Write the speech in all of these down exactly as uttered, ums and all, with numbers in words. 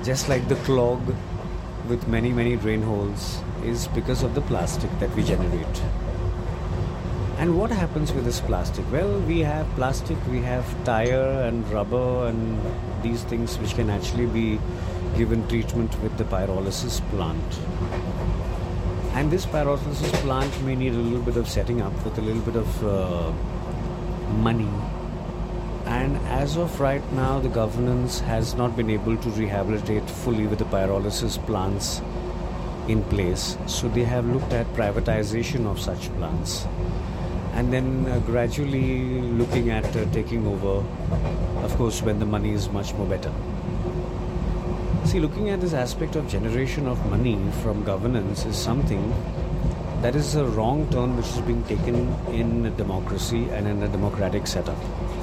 just like the clog with many, many drain holes, is because of the plastic that we generate. And what happens with this plastic? Well, we have plastic, we have tire and rubber and these things which can actually be given treatment with the pyrolysis plant. And this pyrolysis plant may need a little bit of setting up with a little bit of uh, money. And as of right now, the governance has not been able to rehabilitate fully with the pyrolysis plants in place. So they have looked at privatization of such plants. And then uh, gradually looking at uh, taking over, of course, when the money is much more better. See, looking at this aspect of generation of money from governance is something that is a wrong turn which is being taken in a democracy and in a democratic setup.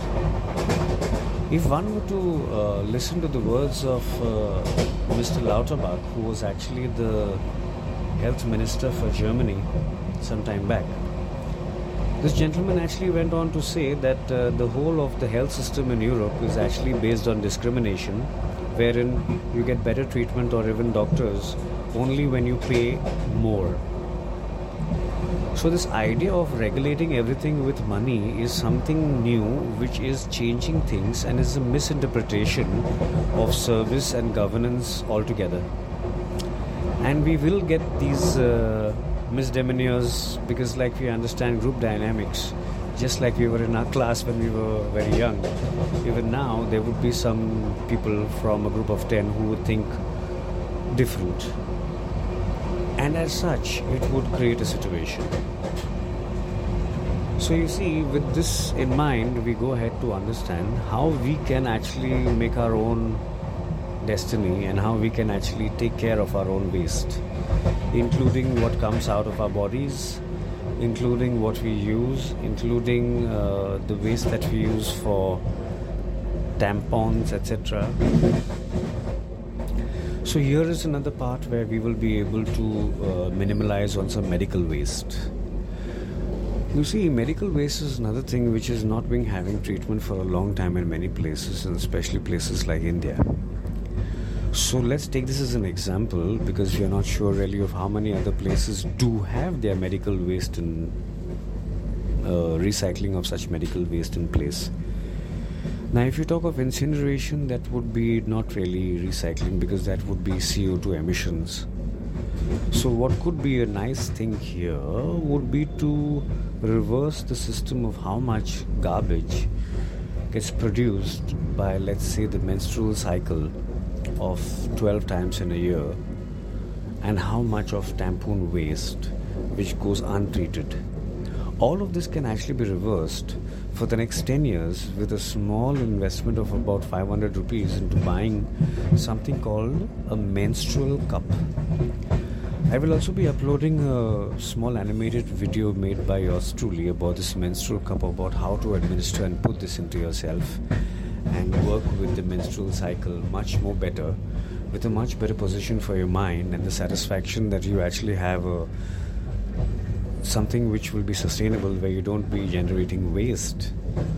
If one were to uh, listen to the words of uh, Mister Lauterbach, who was actually the health minister for Germany some time back, this gentleman actually went on to say that uh, the whole of the health system in Europe is actually based on discrimination, wherein you get better treatment or even doctors only when you pay more. So this idea of regulating everything with money is something new which is changing things and is a misinterpretation of service and governance altogether. And we will get these uh, misdemeanors because, like, we understand group dynamics, just like we were in our class when we were very young. Even now there would be some people from a group of ten who would think different. And as such, it would create a situation. So you see, with this in mind, we go ahead to understand how we can actually make our own destiny and how we can actually take care of our own waste, including what comes out of our bodies, including what we use, including uh, the waste that we use for tampons, et cetera. So here is another part where we will be able to uh, minimalize on some medical waste. You see, medical waste is another thing which is not being having treatment for a long time in many places, and especially places like India. So let's take this as an example, because we are not sure really of how many other places do have their medical waste and uh, recycling of such medical waste in place. Now, if you talk of incineration, that would be not really recycling, because that would be C O two emissions. So what could be a nice thing here would be to reverse the system of how much garbage gets produced by, let's say, the menstrual cycle of twelve times in a year, and how much of tampon waste which goes untreated. All of this can actually be reversed for the next ten years with a small investment of about five hundred rupees into buying something called a menstrual cup. I will also be uploading a small animated video made by yours truly about this menstrual cup, about how to administer and put this into yourself and work with the menstrual cycle much more better, with a much better position for your mind and the satisfaction that you actually have a something which will be sustainable, where you don't be generating waste.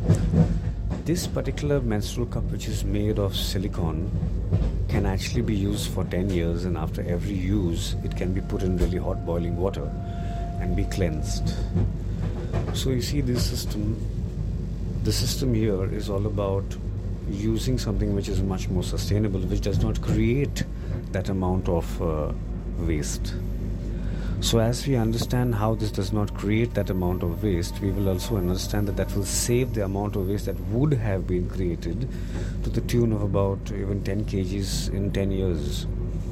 This particular menstrual cup, which is made of silicone, can actually be used for ten years, and after every use it can be put in really hot boiling water and be cleansed. So you see, this system the system here is all about using something which is much more sustainable, which does not create that amount of uh, waste. So as we understand how this does not create that amount of waste, we will also understand that that will save the amount of waste that would have been created to the tune of about even ten kilograms in ten years,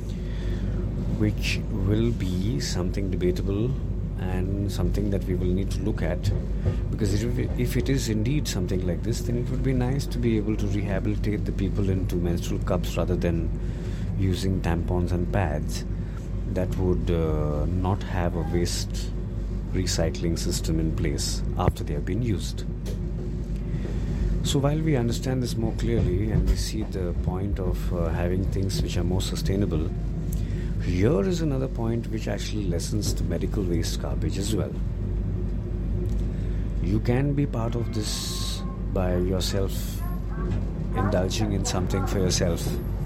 which will be something debatable and something that we will need to look at, because if it, if it is indeed something like this, then it would be nice to be able to rehabilitate the people into menstrual cups rather than using tampons and pads that would uh, not have a waste recycling system in place after they have been used. So while we understand this more clearly and we see the point of uh, having things which are more sustainable, here is another point which actually lessens the medical waste garbage as well. You can be part of this by yourself indulging in something for yourself.